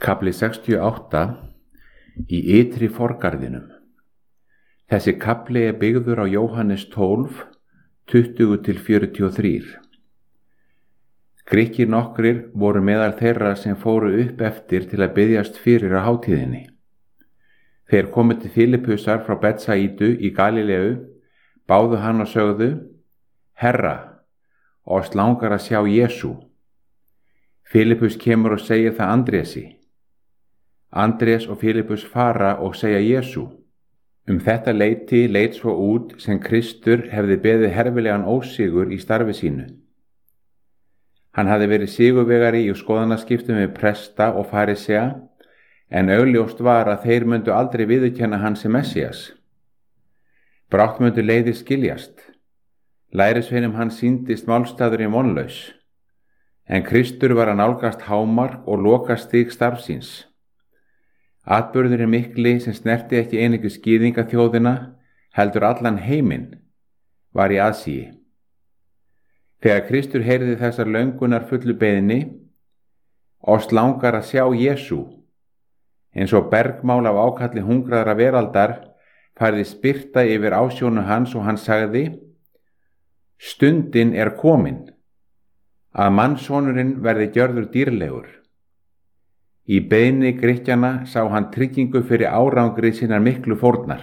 Kafli 68 í ytri forgarðinum. Þessi kafli er byggður á Jóhannes 12, 20-43. Grikkir nokkrir voru meðal þeirra sem fóru upp eftir til að biðjast fyrir á hátíðinni. Þeir komu til Filippusar frá Betsaídu í Galileu, báðu hann og sögðu: Herra, oss langar að sjá Jesú. Filippus kemur og segir það Andrési. Andrés og Filippus fara og segja Jesú. Þetta leyti leit svo út sem Kristur hefði beðið herfilegan ósigur í starfi sínu. Hann hafði verið sigurvegari í skoðanaskiptum við presta og farisea, en augljóst var að þeir myndu aldrei viðurkenna hann sem Messías. Brátt myndu leiðir skiljast. Lærisveinum hann sýndist málstaðurinn vonlaus, en Kristur var að nálgast hámark og lokastig starfsins. Atburðurinn mikli sem snerti ekki einungis gyðingaþjóðina, heldur allan heiminn, var í aðsigi. Þegar Kristur heyrði þessar löngunar fullu beiðni: Oss langar að sjá Jesú, eins og bergmál af ákalli hungraðra veraldar, færðist birta yfir ásjónu hans og hann sagði: Stundin er komin, að mannssonurinn verði gjörður dýrlegur. Í beiðni Grikkjanna sá hann tryggingu fyrir árangri sinnar miklu fórnar.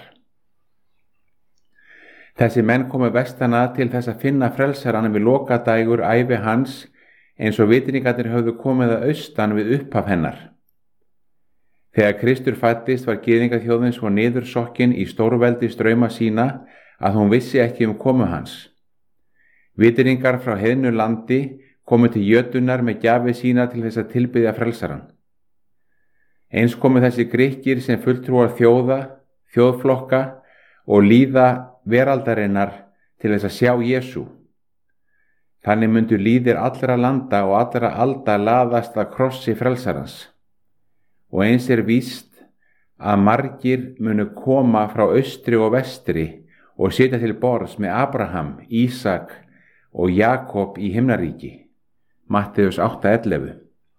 Þessi menn komu vestan að til þess að finna frelsarann við lokadægur ævi hans, eins og vitringarnir höfðu komið að austan við upphaf hennar. Þegar Kristur fæddist var gyðingaþjóðin svo niðursokkin í stórveldi strauma sína að hún vissi ekki komu hans. Vitringar frá heiðnu landi komu til jötunar með gjafir sína til þess að tilbiðja frelsarann. Eins komu þessi Grikkir sem fulltrúar þjóða, þjóðflokka og líða veraldarinnar til þess að sjá Jesú. Þannig myndu líðir allra landa og allra alda laðast að krossi frelsarans. Og eins er víst að margir munu koma frá austri og vestri og sitja til borðs með Abraham, Ísak og Jakob í himnaríki. Matteus 8:11.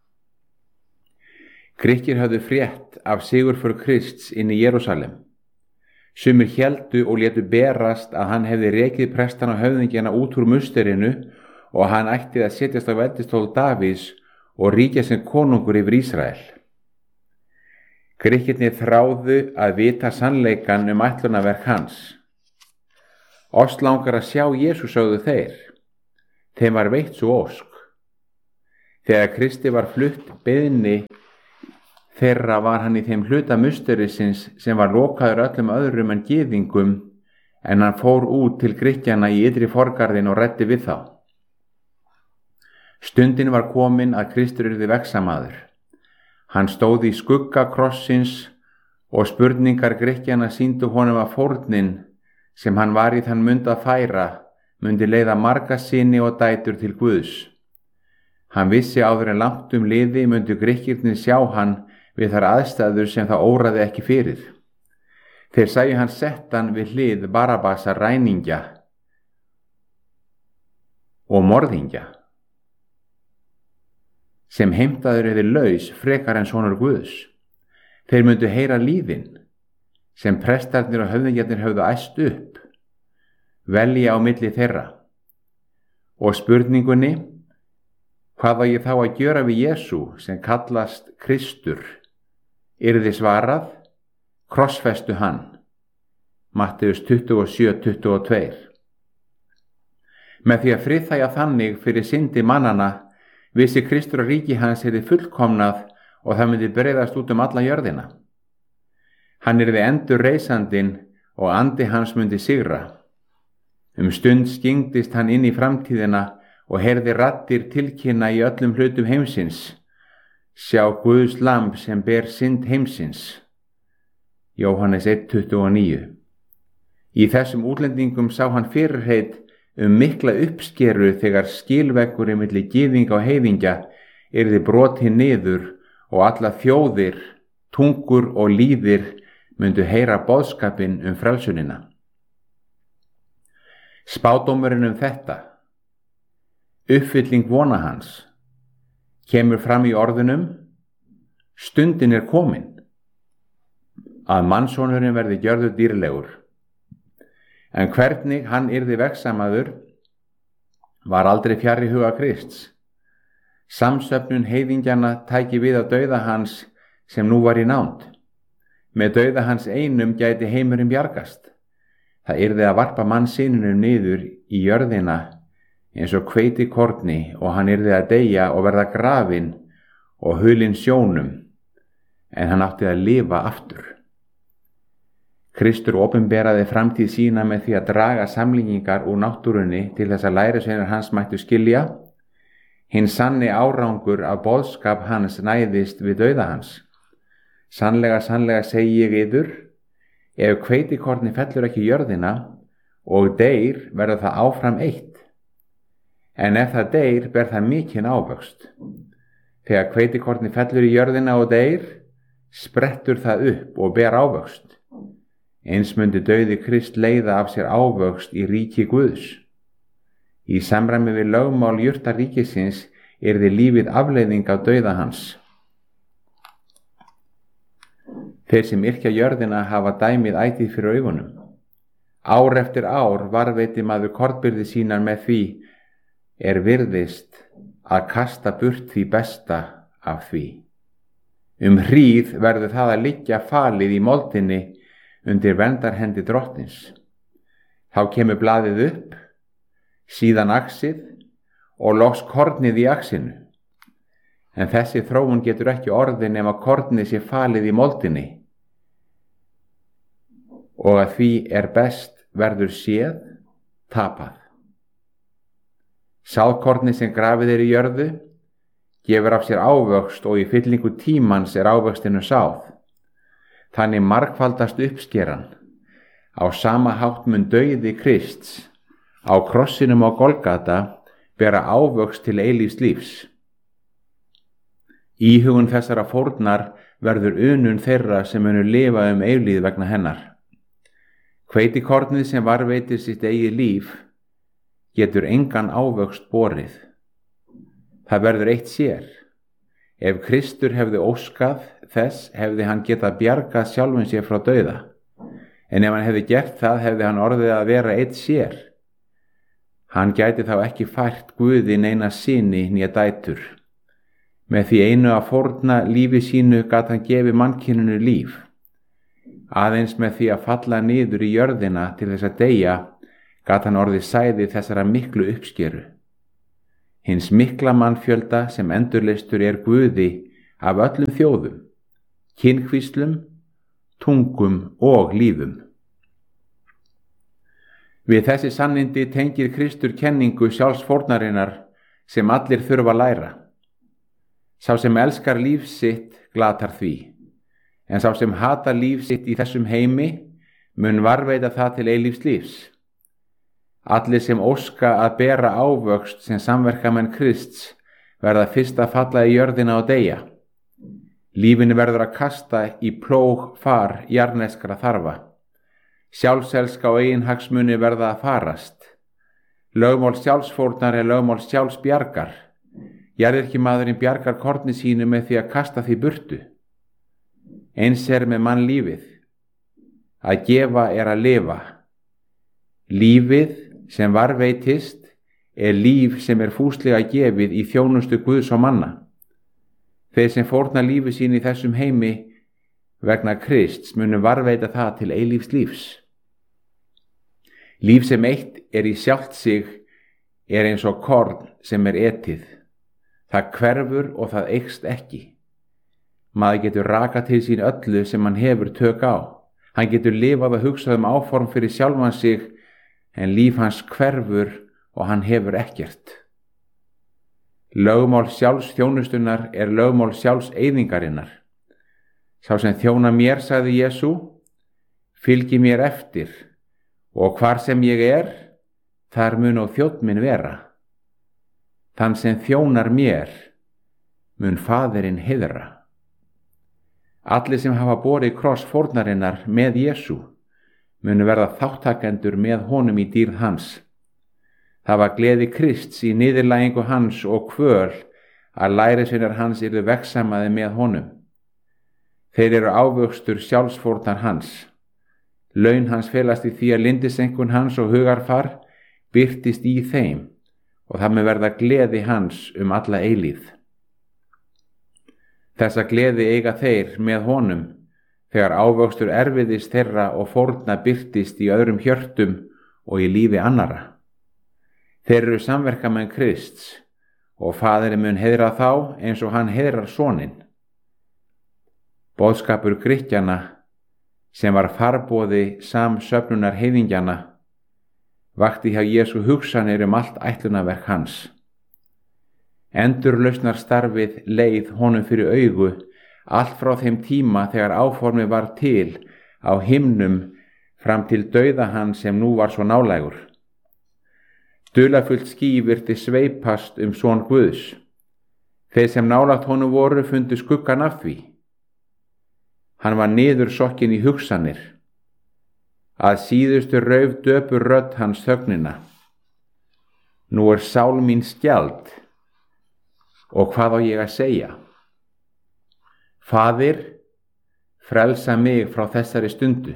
Grikkir höfðu frétt af sigurför Krists inn í Jerúsalem. Sumir héldu og létu berast að hann hefði rekið prestana og höfðingjana út úr musterinu og hann ætti að setjast á veldistól Davíðs og ríkja sem konungur yfir Ísrael. Grikkirnir þráðu að vita sannleikann ætlunarverk hans. Oss langar að sjá Jesú, sögðu þeir. Þeim var veitt svo ósk. Þegar Kristi var flutt beiðni þeirra var hann í þeim hluta musterisins sem var lokaður öllum öðrum en gyðingum, en hann fór út til Grikkjanna í ytri forgarðin og ræddi við þá. Stundin var komin að Kristur yrði vegsamaður. Hann stóð í skugga krossins og spurningar Grikkjanna sýndu honum að fórnin sem hann var í þann mund að færa mundi leiða marga syni og dætur til Guðs. Hann vissi áður en langt liði mundu Grikkirnir sjá hann við þær aðstæður sem það óraði ekki fyrir. Þeir sæju hann settan við hlið Barabasa ræningja og morðingja, sem heimtaður eða laus frekar en sonur Guðs. Þeir myndu heyra lífin, sem prestarnir og höfðingjarnir höfðu æst upp, velja á milli þeirra. Og spurningunni: Hvað var ég þá að gjöra við Jesú sem kallast Kristur? Yrði svarað: Krossfestu hann. Matteus 27:22. Með því að friðþægja þannig fyrir syndi mannana vissi Kristur að ríki hans yrði fullkomnað og það myndi breiðast út alla jörðina. Hann yrði endurreisandinn og andi hans myndi sigra. Stund skyngdist hann inn í framtíðina og heyrði raddir tilkynna í öllum hlutum heimsins: Sjá Guðs lamb sem ber synd heimsins. Jóhannes 1:29. Í þessum útlendingum sá hann fyrirheit mikla uppskeru þegar skilveggurinn milli gyðinga og heiðingja yrði brotinn niður og alla þjóðir, tungur og líðir myndu heyra boðskapinn frelsunina. Spádómurinn þetta, uppfylling vona hans, kemur fram í orðunum: Stundin er komin að mannssonurinn verði gjörður dýrlegur. En hvernig hann yrði vegsamaður var aldrei fjarri huga Krists. Samsöfnun heiðingjana tæki við af dauða hans sem nú var í nánd. Með dauða hans einum gæti heimurinn bjargast. Það yrði að varpa mannsynunum niður í jörðina eins og hveitikorni og hann yrði að deyja og verða grafinn og hulinn sjónum, en hann átti að lifa aftur. Kristur opinberaði framtíð sína með því að draga samlíkingar úr náttúrunni til þess að lærisveinar hans mættu skilja. Hinn sanni árangur af boðskap hans næðist við dauða hans. Sannlega, sannlega segi ég yður, ef hveitikorni fellur ekki í jörðina og deyr verður það áfram eitt. En ef það deyr ber það mikinn ávöxt. Þegar hveitikorni fellur í jörðina og deyr, sprettur það upp og ber ávöxt. Eins mundi dauði Krist leiða af sér ávöxt í ríki Guðs. Í samræmi við lögmál jurtaríkisins yrði lífið afleiðing af dauða hans. Þeir sem yrkja jörðina hafa dæmið ætíð fyrir augunum. Ár eftir ár varveiti maður kornbirgðir sínar með því virðist að kasta burt því besta af því. Hríð verður það að liggja falið í moldinni undir verndarhendi drottins. Þá kemur blaðið upp, síðan axið og loks kornið í axinu. En þessi þróun getur ekki orðið nema kornið sé falið í moldinni. Og að því best verður séð tapað. Sáðkornið sem grafið í jörðu gefur af sér ávöxt og í fyllingu tímans ávöxtinu sáð. Þannig margfaldast uppskeran. Á sama hátt mun dauði Krists á krossinum á Golgata bera ávöxt til eilífs lífs. Íhugun þessara fórnar verður unun þeirra sem munu lifa eilífð vegna hennar. Hveitikornið sem varveitir sitt eigið líf getur engan ávöxt borið. Það verður eitt sér. Ef Kristur hefði óskað þess hefði hann getað bjargað sjálfum sér frá dauða. En ef hann hefði gert það hefði hann orðið að vera eitt sér. Hann gæti þá ekki fært Guði neina syni né dætur. Með því einu að fórna lífi sínu gat hann gefið mannkyninu líf. Aðeins með því að falla niður í jörðina til þess að deyja gat hann orðið sæði þessara miklu uppskeru. Hins mikla mannfjölda sem endurleystur Guði af öllum þjóðum, kynhvíslum, tungum og lífum. Við þessi sannindi tengir Kristur kenningu sjálfsfórnarinnar sem allir þurfa að læra. Sá sem elskar líf sitt glatar því, en sá sem hatar líf sitt í þessum heimi mun varveita það til eilífs lífs. Allir sem óska að bera ávöxt sem samverkamenn Krists verða fyrst að falla í jörðina og deyja. Lífinu verður að kasta í plóg far jarneskra þarfa. Sjálfselska og eiginhagsmuni verða að farast. Lögmál sjálfsfórnar lögmál sjálfsbjargar. Jarðirkjumaðurinn bjargar korni sínu með því að kasta því burtu. Eins með mannlífið. Að gefa að lifa. Lífið sem varveitist líf sem fúslega gefið í þjónustu Guðs og manna. Þeir sem fórna lífi sín í þessum heimi vegna Krists munu varveita það til eilífs lífs. Líf sem eitt í sjálft sig eins og korn sem etið. Það hverfur og það eykst ekki. Maður getur rakað til sín öllu sem hann hefur tök á. Hann getur lifað og hugsað áform fyrir sjálfan sig, en líf hans hverfur og hann hefur ekkert. Lögmál sjálfs þjónustunar lögmál sjálfs eyðingarinnar. Sá sem þjóna mér, sagði Jesú, fylgi mér eftir, og hvar sem ég þar mun og þjónn minn vera. Þann sem þjónar mér mun Faðirinn heiðra. Allir sem hafa borið kross fórnarinnar með Jesú munu verða þáttakendur með honum í dýrð hans. Það var gleði Krists í niðurlægingu hans og kvöl að lærisveinar hans yrðu vegsamaði með honum. Þeir eru ávöxtur sjálfsfórnar hans. Laun hans felast í því að lindisenkun hans og hugarfar birtist í þeim og það með verða gleði hans alla eilífð. Þessa gleði eiga þeir með honum þegar ávöxtur erfiðis þeirra og fórna birtist í öðrum hjörtum og í lífi annarra. Þeir eru samverkamenn Krists og Faðirinn mun heiðra þá eins og hann heiðrar soninn. Boðskapur Grikkjanna sem var farboði samsöfnunar heiðingjana vakti hjá Jesú hugsanir allt ætlunarverk hans. Endurlausnarstarfið leið honum fyrir augu allt frá þeim tíma þegar áformið var til á himnum fram til dauða hans sem nú var svo nálægur. Dularfullt ský virti sveipast son Guðs. Þeir sem nálægt honum voru fundu skuggann af því. Hann var niðursokkin í hugsanir. Að síðustu rauf döpur rödd hans þögnina. Nú sál mín skjald, og hvað á ég að segja? Faðir, frelsa mig frá þessari stundu.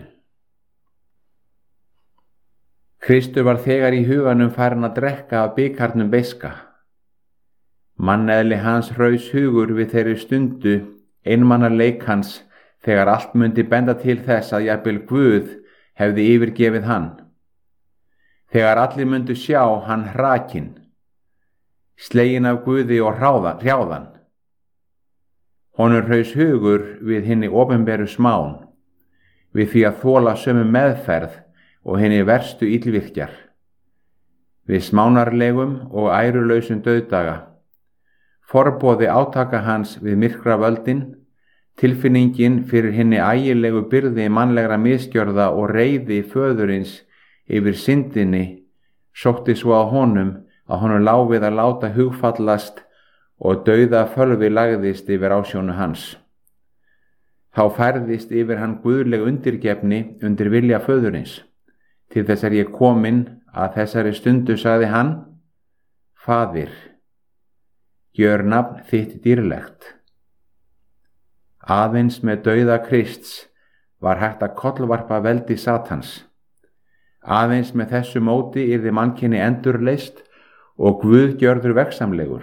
Kristur var þegar í huganum farinn að drekka af bikarnum beiska. Manneðli hans hraus hugur við þeirri stundu einmannaleik hans þegar allt mundi benda til þess að jafnvel Guð hefði yfirgefið hann. Þegar allir mundu sjá hann hrakinn, sleginn af Guði og hrjáðan. Honum hraus hugur við hinni opinberu smán, við því að þola sömu meðferð og hinni verstu illvirkjar, við smánarlegum og ærulausum dauðdaga, forboði átaka hans við myrkra völdin, tilfinningin fyrir hinni ægilegu byrði mannlegra misgjörða og reiði föðurins yfir syndinni sótti svo að honum lá við að láta hugfallast og dauða fölvi lagðist yfir ásjónu hans. Þá færðist yfir hann guðleg undirgefni undir vilja föðurins. Til þess ég kominn að þessari stundu, sagði hann: Faðir, gjör nafn þitt dýrlegt. Aðeins með dauða Krists var hægt að kollvarpa veldi Satans. Aðeins með þessu móti yrði mannkyni endurleyst og Guð gjörður verksamlegur.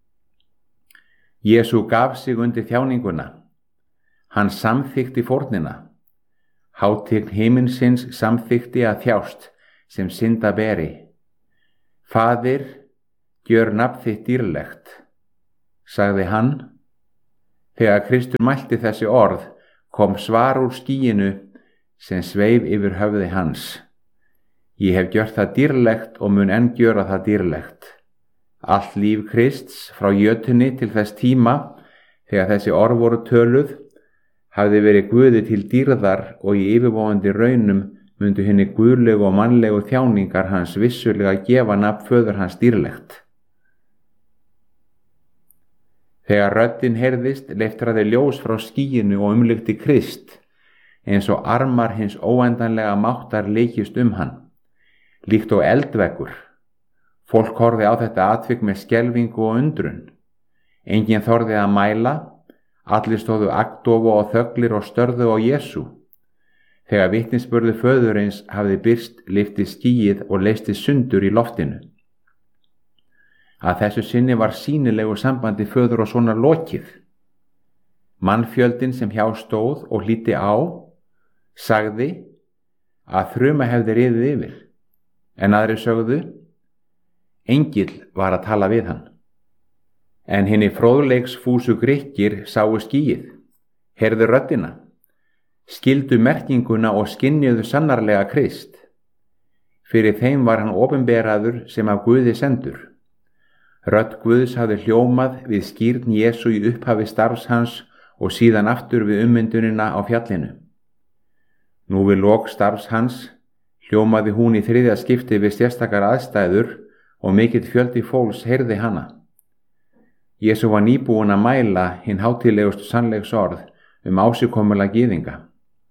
Jesú gaf sig undir þjáninguna. Hann samþykkti fórnina. Hátign himinsins samþykkti að þjást sem synda beri. Faðir, gjör nafn þitt dýrlegt, sagði hann. Þegar Kristur mælti þessi orð kom svar úr skýinu sem sveif yfir höfði hans. Ég hef gjört það dýrlegt og mun enn gjöra það dýrlegt. Allt líf Krists frá jötunni til þess tíma þegar þessi orð voru töluð hafði verið Guði til dýrðar og í yfirvofandi raunum mundu hinni guðlegu og mannlegu þjáningar hans vissulega gefa nafn föður hans dýrlegt. Þegar röddin heyrðist leiftraði ljós frá skýinu og umlykti Krist, eins og armar hins óendanlega máttar leikist hann, líkt og eldveggur. Fólk horfði á þetta atvik með skelfingu og undrun. Enginn þorði að mæla, allir stóðu agndofa og þöglir og störðu á Jesú. Þegar vitnisburður föðurins hafði birst lyfti skýið og leysti sundur í loftinu. Að þessu sinni var sýnilegu sambandi föður og sonar lokið. Mannfjöldin sem hjá stóð og hlýddi á, sagði að þruma hefði riðið yfir, en aðri sögðu: Engill var að tala við hann. En hinni fróðleiksfúsu Grikkir sáu skýið, heyrðu röddina, skildu merkinguna og skynjuðu sannarlega Krist. Fyrir þeim var hann opinberaður sem af Guði sendur. Rödd Guðs hafði hljómað við skírn Jesú í upphafi starfs hans og síðan aftur við ummyndunina á fjallinu. Nú við lok starfs hans hljómaði hún í þriðja skipti við sérstakar aðstæður og mikill fjöldi fólks heyrði hana. Jesú var nýbúinn að mæla hinn hátíðlegustu sannleiksorð ásigkomulega gyðinga.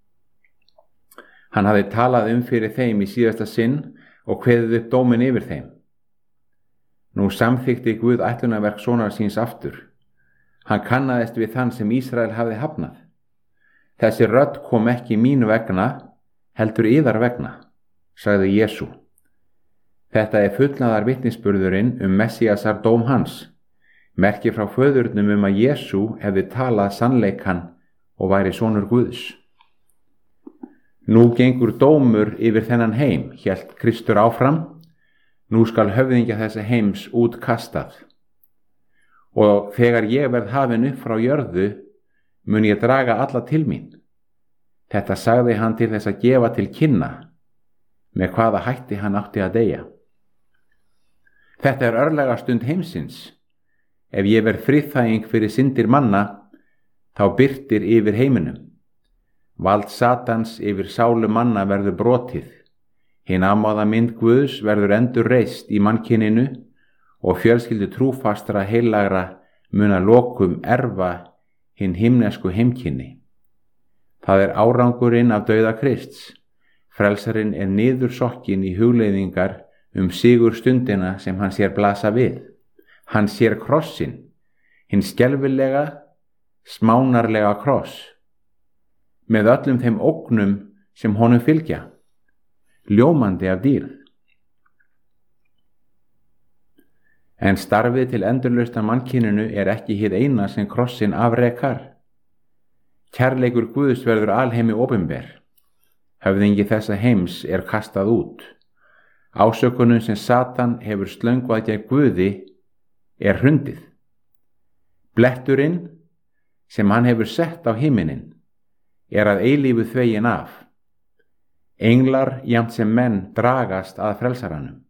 Hann hafði talað fyrir þeim í síðasta sinn og kveðið upp dóminn yfir þeim. Nú samþykkti Guð ætlunarverk sonar síns aftur. Hann kannaðist við þann sem Ísrael hafði hafnað. Þessi rödd kom ekki mín vegna, heldur yðar vegna, sagði Jesú. Þetta er fullnaðar vitnisburðurinn Messíasar dóm hans, merki frá föðurnum að Jesú hefði talað sannleikann og væri sonur Guðs. Nú gengur dómur yfir þennan heim, hélt Kristur áfram, nú skal höfðingja þessa heims út kastað. Og þegar ég verð hafinn upp frá jörðu, mun ég draga alla til mín. Þetta sagði hann til þess að gefa til kynna, með hvaða hætti hann átti að deyja. Þetta er örlega stund heimsins. Ef ég verð friðþæging fyrir syndir manna, þá birtir yfir heiminum. Vald Satans yfir sálu manna verður brotið. Hin amáða mynd Guðs verður endur reist í mannkyninu og fjölskyldu trúfastra heilagra mun að lokum erfa hin himnesku heimkynni. Það er árangurinn af dauða Krists. Frelsarinn er niðursokkin í hugleiðingar sigur stundina sem hann sér blasa við. Hann sér krossinn, hinn skelfilega, smánarlega kross, með öllum þeim ógnum sem honum fylgja, ljómandi af dýrð. En starfið til endurlausta mannkyninu er ekki hið eina sem krossinn afrekar. Kærleikur Guðs verður alheimi opinber. Höfðingi þessa heims er kastað út. Ásökunum sem Satan hefur slöngvað gegn Guði er hrundið. Bletturinn sem hann hefur sett á himinin er að eilífu þvegin af. Englar jafnt sem menn dragast að frelsaranum.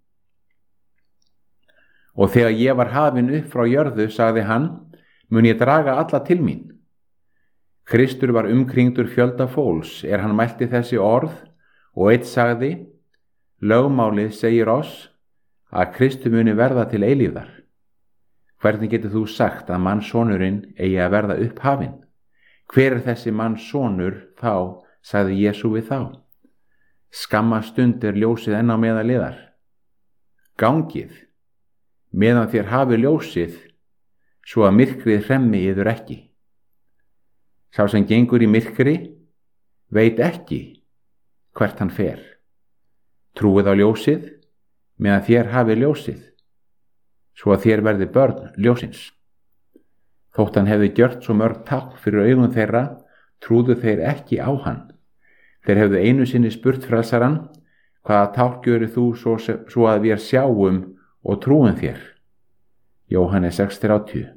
Og þegar ég var hafinn upp frá jörðu, sagði hann, mun ég draga alla til mín. Kristur var umkringdur fjölda fólks hann mælti þessi orð og einn sagði, lögmálið segir oss að Kristur muni verða til eilífðar. Hvernig getur þú sagt að mannssonurinn eigi að verða upphafinn? Hver er þessi mannssonur þá, sagði Jesú við þá. Skamma stund er ljósið enn á meðal liðar. Gangið, meðan þér hafi ljósið, svo að myrkrið hremmi yður ekki. Sá sem gengur í myrkri veit ekki hvert hann fer. Trúið á ljósið, meðan þér hafi ljósið, svo að þér verði börn ljósins. Þótt hann hefði gjört svo mörg tákn fyrir augum þeirra, trúðu þeir ekki á hann. Þeir hefðu einu sinni spurt frelsarann, hvaða tákn gjörir þú svo að við sjáum og trúum þér? Jóhannes 6:30.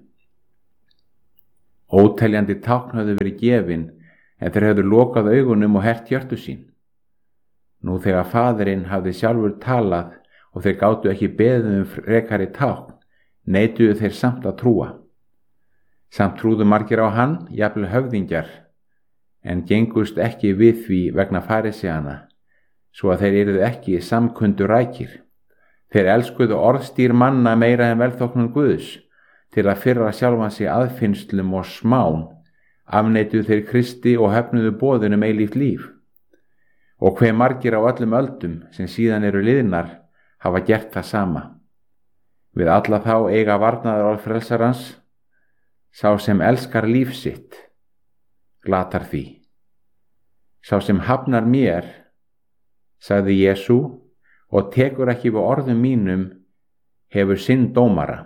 Óteljandi tákn höfðu verið gefin, en þeir hefðu lokað augunum og hert hjörtu sín. Nú þegar faðirinn hafði sjálfur talað og þeir gátu ekki beðið frekari tákn, neituðu þeir samt að trúa. Samt trúðu margir á hann, jafnvel höfðingjar, en gengust ekki við því vegna farisæana, svo að þeir yrðu ekki samkundu rækir. Þeir elskuðu orðstýr manna meira en velþóknun Guðs, til að firra sjálfan sig aðfinnslum og smán, afneituðu þeir Kristi og höfnuðu boðunum eilíft líf. Og hve margir á öllum öldum sem síðan eru liðnar hafa gert það sama. Við alla þá eiga varnaðar orð frelsarans, sá sem elskar líf sitt, glatar því. Sá sem hafnar mér, sagði Jesú, og tekur ekki við orðum mínum, hefur sinn dómara.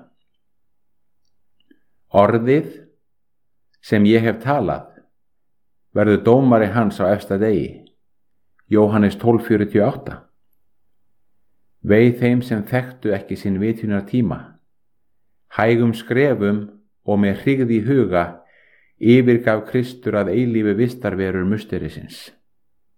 Orðið sem ég hef talað verður dómari hans á efsta degi. Jóhannes 12:48. Veið þeim sem þekktu ekki sinn vitjunar tíma. Hægum skrefum og með hrygð í huga yfirgaf Kristur að eilífu vistarverur musterisins.